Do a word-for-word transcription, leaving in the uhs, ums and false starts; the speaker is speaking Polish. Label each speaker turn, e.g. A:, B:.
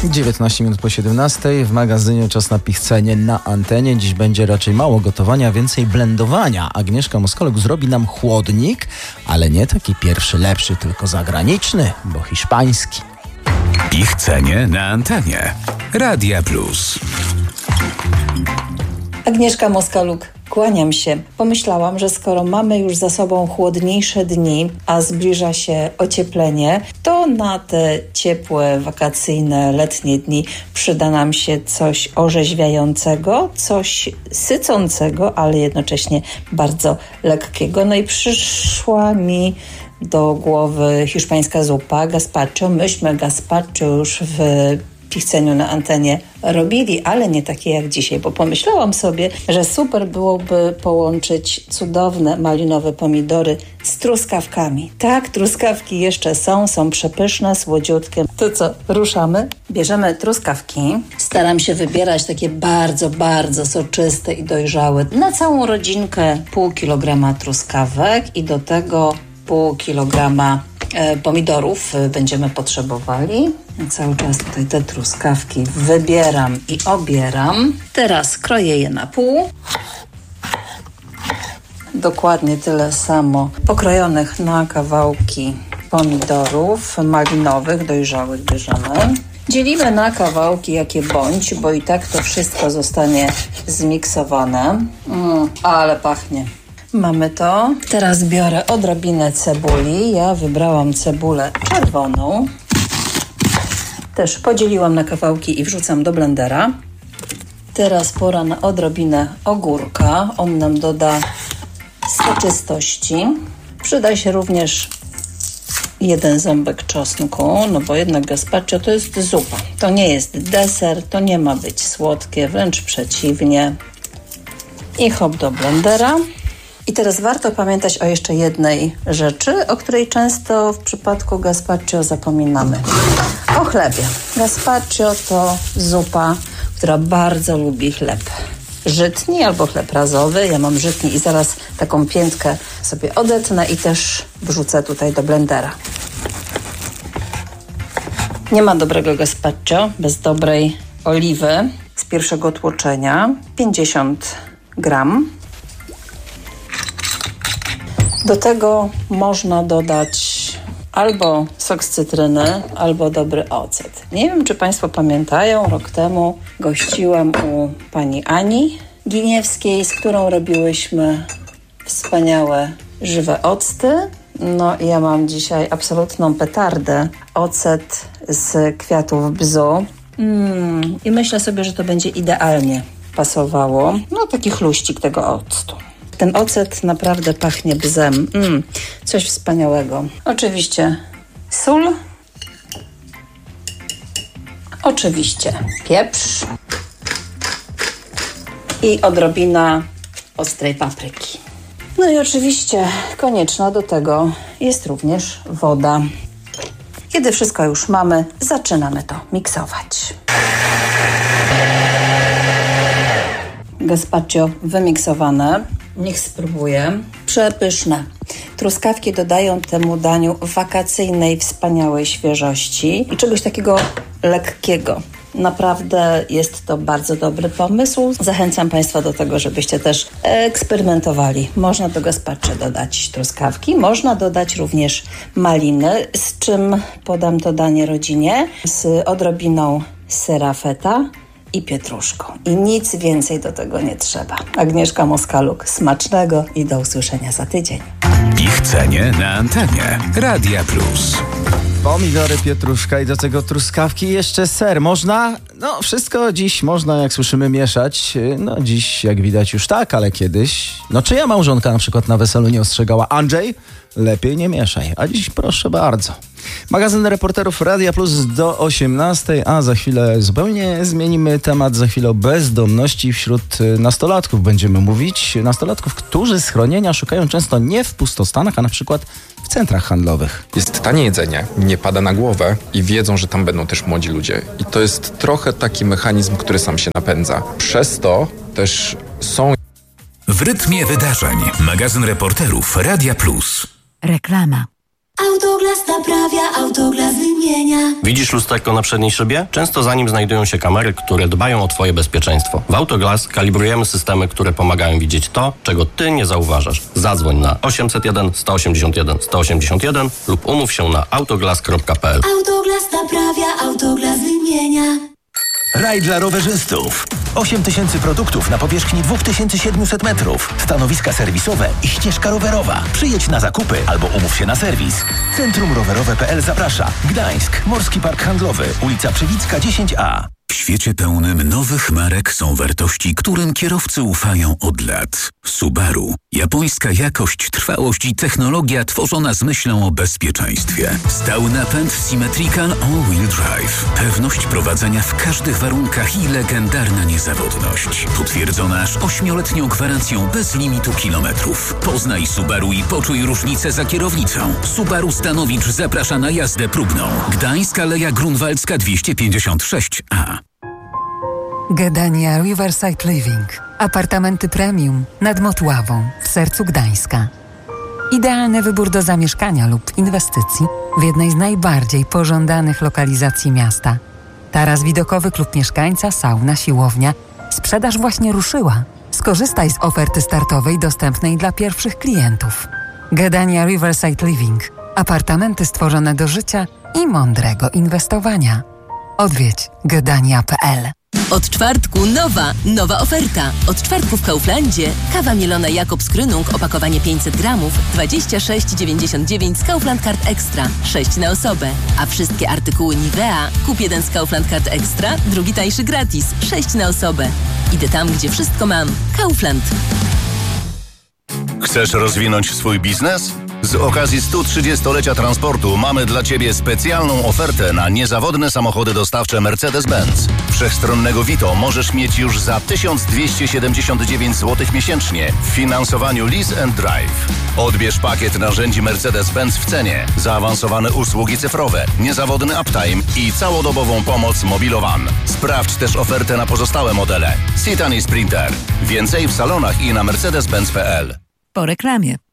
A: dziewiętnaście minut po siedemnastej. W magazynie Czas na pichcenie na antenie. Dziś będzie raczej mało gotowania, więcej blendowania. Agnieszka Moskaluk zrobi nam chłodnik, ale nie taki pierwszy, lepszy, tylko zagraniczny, bo hiszpański.
B: Pichcenie na antenie. Radia Plus.
C: Agnieszka Moskaluk, kłaniam się. Pomyślałam, że skoro mamy już za sobą chłodniejsze dni, a zbliża się ocieplenie, to na te ciepłe, wakacyjne, letnie dni przyda nam się coś orzeźwiającego, coś sycącego, ale jednocześnie bardzo lekkiego. No i przyszła mi do głowy hiszpańska zupa gazpacho. Myśmy gazpacho już w pichceniu na antenie robili, ale nie takie jak dzisiaj, bo pomyślałam sobie, że super byłoby połączyć cudowne malinowe pomidory z truskawkami. Tak, truskawki jeszcze są, są przepyszne, słodziutkie. To co, ruszamy? Bierzemy truskawki. Staram się wybierać takie bardzo, bardzo soczyste i dojrzałe. Na całą rodzinkę pół kilograma truskawek i do tego pół kilograma e, pomidorów e, będziemy potrzebowali. Cały czas tutaj te truskawki wybieram i obieram. Teraz kroję je na pół. Dokładnie tyle samo pokrojonych na kawałki pomidorów malinowych, dojrzałych bierzemy. Dzielimy na kawałki jakie bądź, bo i tak to wszystko zostanie zmiksowane. Mm, ale pachnie. Mamy to. Teraz biorę odrobinę cebuli. Ja wybrałam cebulę czerwoną. Też podzieliłam na kawałki i wrzucam do blendera. Teraz pora na odrobinę ogórka. On nam doda soczystości. Przyda się również jeden ząbek czosnku, no bo jednak gazpacho to jest zupa. To nie jest deser, to nie ma być słodkie, wręcz przeciwnie. I hop do blendera. I teraz warto pamiętać o jeszcze jednej rzeczy, o której często w przypadku gazpacho zapominamy. O chlebie. Gazpacho to zupa, która bardzo lubi chleb żytni albo chleb razowy. Ja mam żytni i zaraz taką piętkę sobie odetnę i też wrzucę tutaj do blendera. Nie ma dobrego gazpacho bez dobrej oliwy z pierwszego tłoczenia. pięćdziesiąt gram. Do tego można dodać albo sok z cytryny, albo dobry ocet. Nie wiem, czy Państwo pamiętają, rok temu gościłam u pani Ani Giniewskiej, z którą robiłyśmy wspaniałe żywe octy. No i ja mam dzisiaj absolutną petardę. Ocet z kwiatów bzu. Mm, I myślę sobie, że to będzie idealnie pasowało. No taki chluścik tego octu. Ten ocet naprawdę pachnie bzem. Mm, coś wspaniałego. Oczywiście sól. Oczywiście pieprz. I odrobina ostrej papryki. No i oczywiście konieczna do tego jest również woda. Kiedy wszystko już mamy, zaczynamy to miksować. Gazpacho wymiksowane. Niech spróbuję. Przepyszne. Truskawki dodają temu daniu wakacyjnej, wspaniałej świeżości i czegoś takiego lekkiego. Naprawdę jest to bardzo dobry pomysł. Zachęcam Państwa do tego, żebyście też eksperymentowali. Można do gazpacho dodać truskawki, można dodać również maliny, z czym podam to danie rodzinie, z odrobiną sera feta i pietruszką. I nic więcej do tego nie trzeba. Agnieszka Moskaluk, smacznego i do usłyszenia za tydzień.
B: Pichcenie na antenie. Radia Plus.
A: Pomidory, pietruszka i do tego truskawki, jeszcze ser. Można? No, wszystko dziś można, jak słyszymy, mieszać. No, dziś, jak widać, już tak, ale kiedyś... No, czyja małżonka na przykład na weselu nie ostrzegała? Andrzej? Lepiej nie mieszaj. A dziś proszę bardzo. Magazyn reporterów Radia Plus do osiemnastej, a za chwilę zupełnie zmienimy temat. Za chwilę o bezdomności wśród nastolatków będziemy mówić. Nastolatków, którzy schronienia szukają często nie w pustostanach, a na przykład w centrach handlowych.
D: Jest tanie jedzenie, nie pada na głowę i wiedzą, że tam będą też młodzi ludzie. I to jest trochę taki mechanizm, który sam się napędza. Przez to też są...
B: W rytmie wydarzeń. Magazyn reporterów Radia Plus.
E: Reklama. Autoglas naprawia, Autoglas wymienia.
F: Widzisz lusterko na przedniej szybie? Często za nim znajdują się kamery, które dbają o Twoje bezpieczeństwo. W Autoglas kalibrujemy systemy, które pomagają widzieć to, czego Ty nie zauważasz. Zadzwoń na osiemset jeden sto osiemdziesiąt jeden sto osiemdziesiąt jeden lub umów się na autoglas kropka p l.
E: Autoglas naprawia, Autoglas wymienia.
G: Raj dla rowerzystów. osiem tysięcy produktów na powierzchni dwa tysiące siedemset metrów. Stanowiska serwisowe i ścieżka rowerowa. Przyjedź na zakupy albo umów się na serwis. Centrum Rowerowe kropka p l zaprasza. Gdańsk, Morski Park Handlowy, ulica Przywicka dziesięć a.
B: W świecie pełnym nowych marek są wartości, którym kierowcy ufają od lat. Subaru. Japońska jakość, trwałość i technologia tworzona z myślą o bezpieczeństwie. Stały napęd Symmetrical All-Wheel Drive. Pewność prowadzenia w każdych warunkach i legendarna niezawodność. Potwierdzona aż ośmioletnią gwarancją bez limitu kilometrów. Poznaj Subaru i poczuj różnicę za kierownicą. Subaru Stanowicz zaprasza na jazdę próbną. Gdańsk, Aleja Grunwaldzka dwieście pięćdziesiąt sześć a.
H: Gdynia Riverside Living. Apartamenty premium nad Motławą w sercu Gdańska. Idealny wybór do zamieszkania lub inwestycji w jednej z najbardziej pożądanych lokalizacji miasta. Taras widokowy, klub mieszkańca, sauna, siłownia. Sprzedaż właśnie ruszyła. Skorzystaj z oferty startowej dostępnej dla pierwszych klientów. Gdynia Riverside Living. Apartamenty stworzone do życia i mądrego inwestowania. Odwiedź gdynia kropka p l.
I: Od czwartku nowa, nowa oferta. Od czwartku w Kauflandzie kawa mielona Jakobs Krönung, opakowanie pięćset gramów, dwadzieścia sześć dziewięćdziesiąt dziewięć z Kaufland Card Extra, sześć na osobę. A wszystkie artykuły Nivea, kup jeden z Kaufland Card Extra, drugi tańszy gratis, sześć na osobę. Idę tam, gdzie wszystko mam. Kaufland.
J: Chcesz rozwinąć swój biznes? Z okazji stu trzydziestolecia transportu mamy dla Ciebie specjalną ofertę na niezawodne samochody dostawcze Mercedes-Benz. Wszechstronnego Vito możesz mieć już za tysiąc dwieście siedemdziesiąt dziewięć złotych miesięcznie w finansowaniu Lease and Drive. Odbierz pakiet narzędzi Mercedes-Benz w cenie, zaawansowane usługi cyfrowe, niezawodny uptime i całodobową pomoc Mobilowan. Sprawdź też ofertę na pozostałe modele. Citan i Sprinter. Więcej w salonach i na mercedes benz kropka p l.
K: Po reklamie.